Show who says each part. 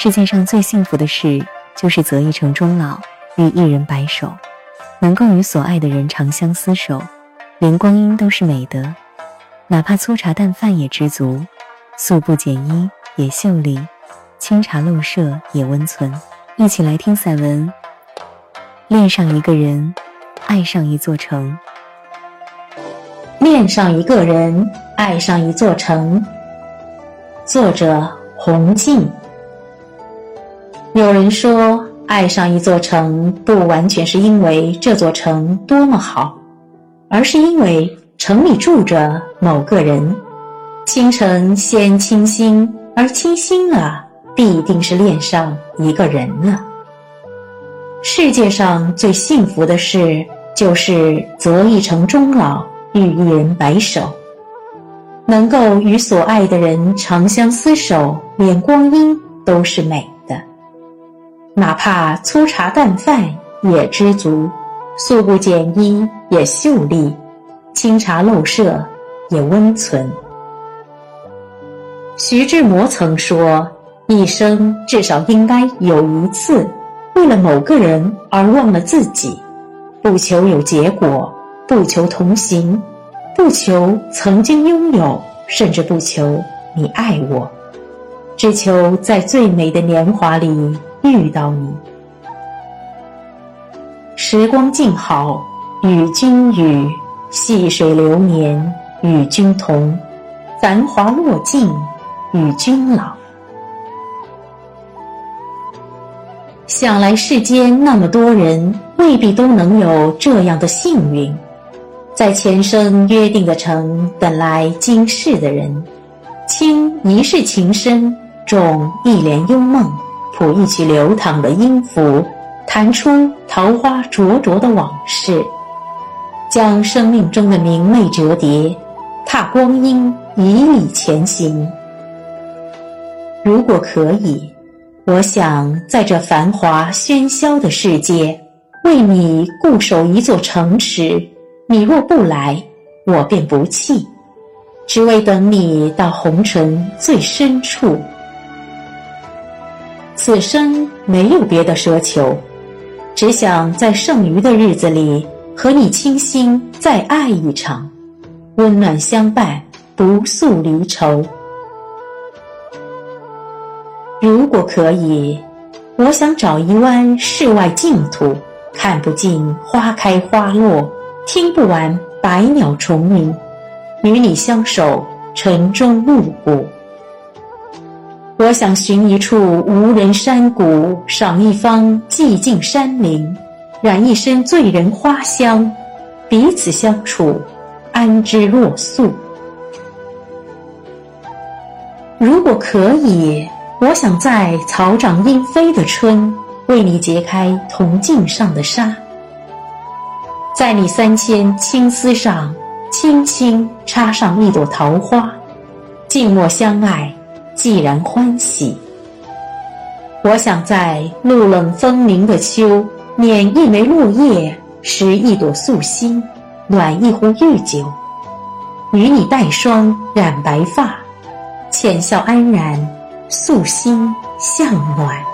Speaker 1: 世界上最幸福的事，就是择一城终老，与一人白首，能够与所爱的人长相厮守，连光阴都是美德，哪怕粗茶淡饭也知足，素不简衣也秀丽，清茶陋舍也温存。一起来听散文，恋上一个人，爱上一座城。
Speaker 2: 恋上一个人，爱上一座城。作者洪静。有人说，爱上一座城不完全是因为这座城多么好，而是因为城里住着某个人。倾城先倾心，而倾心了，必定是恋上一个人了。世界上最幸福的事，就是择一城终老，与一人白首，能够与所爱的人长相厮守，连光阴都是美的，哪怕粗茶淡饭也知足，素不简衣也秀丽，清茶陋舍也温存。徐志摩曾说，一生至少应该有一次为了某个人而忘了自己，不求有结果，不求同行，不求曾经拥有，甚至不求你爱我，只求在最美的年华里遇到你。时光静好，与君语，细水流年，与君同，繁华落尽，与君老。想来世间那么多人，未必都能有这样的幸运，在前生约定的城等来今世的人，倾一世情深，重一帘幽梦，谱一曲流淌的音符，弹出桃花灼灼的往事，将生命中的明媚折叠，踏光阴以礼前行。如果可以，我想在这繁华喧嚣的世界，为你固守一座城池，你若不来，我便不弃，只为等你到红尘最深处。此生没有别的奢求，只想在剩余的日子里和你倾心再爱一场，温暖相伴，不诉离愁。如果可以，我想找一湾世外净土，看不尽花开花落，听不完百鸟虫鸣，与你相守，晨钟暮鼓。我想寻一处无人山谷，赏一方寂静山林，染一身醉人花香，彼此相处，安之若素。如果可以，我想在草长莺飞的春，为你揭开铜镜上的纱，在你3000青丝上轻轻插上一朵桃花，静默相爱，既然欢喜。我想在露冷风凝的秋，捻一枚落叶，拾一朵素心，暖一壶玉酒，与你带霜染白发，浅笑安然，素心向暖。